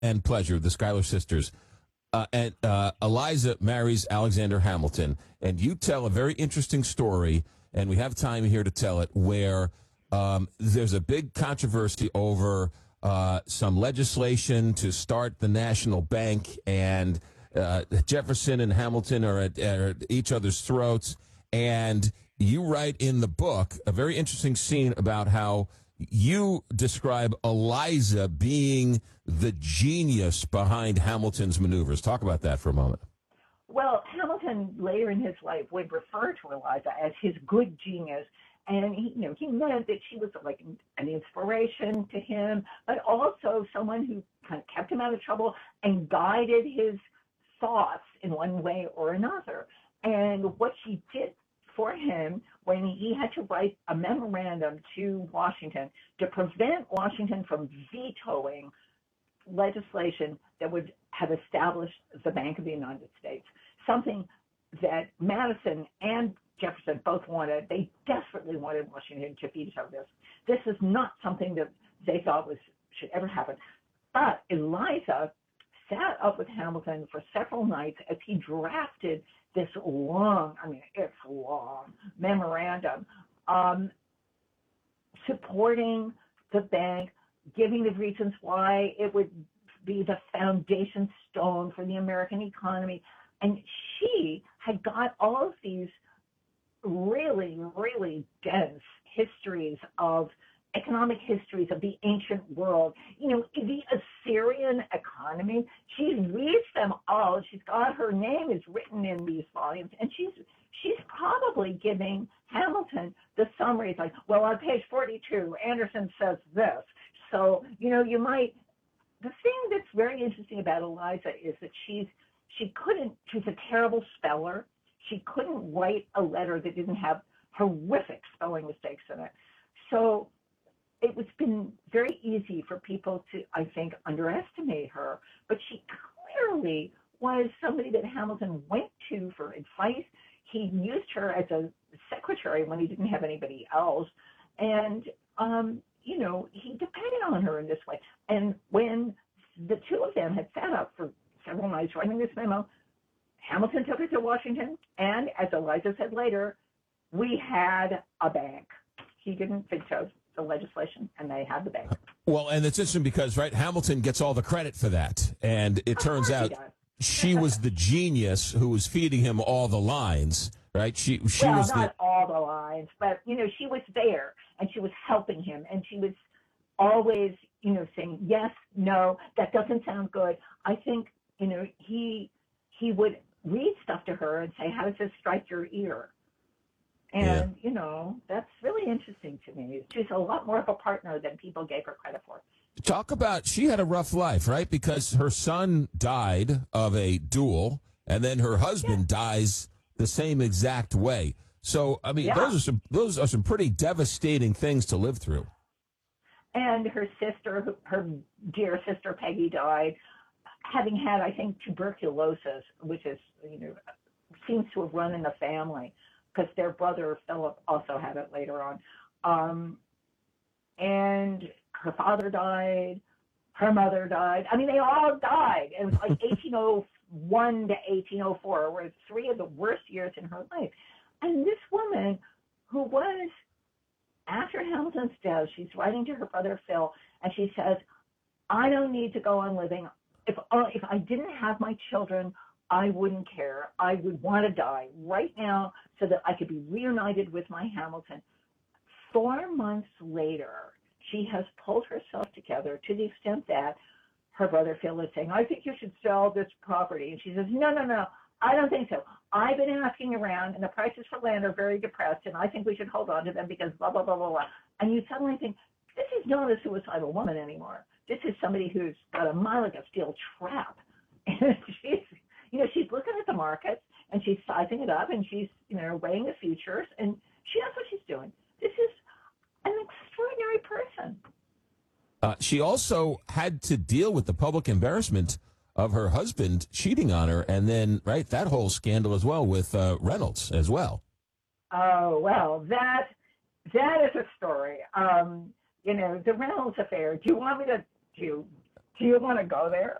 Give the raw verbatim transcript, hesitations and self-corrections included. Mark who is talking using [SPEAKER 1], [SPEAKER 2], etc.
[SPEAKER 1] and Pleasure, the Schuyler sisters. Uh, and uh, Eliza marries Alexander Hamilton, and you tell a very interesting story, and we have time here to tell it, where um, there's a big controversy over uh, some legislation to start the national bank, and uh, Jefferson and Hamilton are at, are at each other's throats, and you write in the book a very interesting scene about how you describe Eliza being the genius behind Hamilton's maneuvers. Talk about that for a moment.
[SPEAKER 2] Well, Hamilton later in his life would refer to Eliza as his good genius, and he, you know, he meant that she was like an inspiration to him, but also someone who kind of kept him out of trouble and guided his thoughts in one way or another. And what she did for him when he had to write a memorandum to Washington to prevent Washington from vetoing legislation that would have established the Bank of the United States, something that Madison and Jefferson both wanted. They desperately wanted Washington to veto this. This is not something that they thought was should ever happen. But Eliza sat up with Hamilton for several nights as he drafted this long, I mean, it's long, memorandum um, supporting the bank, giving the reasons why it would be the foundation stone for the American economy. And she had got all of these really, really dense histories of economic histories of the ancient world, you know, the Assyrian economy. She reads them all. She's got her name is written in these volumes, and she's she's probably giving Hamilton the summaries like, well, on page forty-two, Anderson says this. So, you know, you might, the thing that's very interesting about Eliza is that she's, she couldn't, she's a terrible speller. She couldn't write a letter that didn't have horrific spelling mistakes in it. So it was been very easy for people to, I think, underestimate her, but she clearly was somebody that Hamilton went to for advice. He used her as a secretary when he didn't have anybody else, and um, you know, he depended on her in this way. And when the two of them had sat up for several nights writing this memo, Hamilton took it to Washington, and as Eliza said later, we had a bank. He didn't veto the legislation, and they had the bank.
[SPEAKER 1] Well, and it's interesting because, right, Hamilton gets all the credit for that. And it turns out she was the genius who was feeding him all the lines, right? She she
[SPEAKER 2] well,
[SPEAKER 1] was
[SPEAKER 2] not
[SPEAKER 1] the...
[SPEAKER 2] all the lines, but, you know, she was there, and she was helping him, and she was always, you know, saying, yes, no, that doesn't sound good. I think, you know, he he would read stuff to her and say, how does this strike your ear? And, yeah. you know, that's really interesting to me. She's a lot more of a partner than people gave her credit for.
[SPEAKER 1] Talk about, she had a rough life, right? Because her son died of a duel, and then her husband yeah. dies the same exact way. So, I mean, yeah. those are some those are some pretty devastating things to live through.
[SPEAKER 2] And her sister, her dear sister Peggy, died having had, I think, tuberculosis, which is, you know, seems to have run in the family, because their brother Philip also had it later on. Um, and her father died, her mother died. I mean, they all died. It was like eighteen oh one to eighteen oh four were three of the worst years in her life. And this woman, who was, after Hamilton's death, she's writing to her brother Phil, and she says, I don't need to go on living. If, uh, if I didn't have my children, I wouldn't care. I would want to die right now so that I could be reunited with my Hamilton. Four months later, she has pulled herself together to the extent that her brother Phil is saying, I think you should sell this property. And she says, no, no, no, I don't think so. I've been asking around, and the prices for land are very depressed, and I think we should hold on to them because blah, blah, blah, blah, blah. And you suddenly think, this is not a suicidal woman anymore. This is somebody who's got a mind like a steel trap. And she's, you know, she's looking at the markets, and she's sizing it up, and she's, you know, weighing the futures, and she knows what she's doing. This is an extraordinary person.
[SPEAKER 1] Uh, she also had to deal with the public embarrassment of her husband cheating on her, and then, right, that whole scandal as well with uh, Reynolds as well.
[SPEAKER 2] Oh, well, that that is a story. Um, you know, the Reynolds affair. Do you want me to do? Do you want to go there?